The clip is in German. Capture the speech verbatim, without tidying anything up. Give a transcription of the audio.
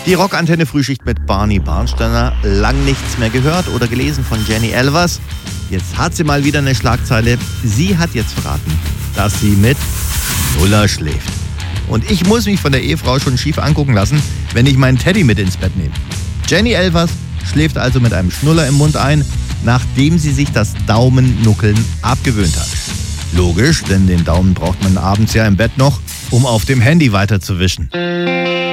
Die Rockantenne Frühschicht mit Barney Barnsteiner. Lang nichts mehr gehört oder gelesen von Jenny Elvers. Jetzt hat sie mal wieder eine Schlagzeile. Sie hat jetzt verraten, dass sie mit Schnuller schläft. Und ich muss mich von der Ehefrau schon schief angucken lassen, wenn ich meinen Teddy mit ins Bett nehme. Jenny Elvers schläft also mit einem Schnuller im Mund ein, nachdem sie sich das Daumennuckeln abgewöhnt hat. Logisch, denn den Daumen braucht man abends ja im Bett noch, um auf dem Handy weiterzuwischen.